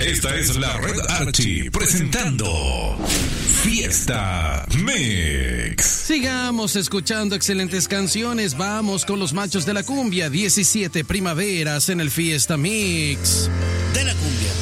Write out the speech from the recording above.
Esta es la Red Archie presentando Fiesta Mix. Sigamos escuchando excelentes canciones. Vamos con los machos de la cumbia. 17 primaveras en el Fiesta Mix de la cumbia.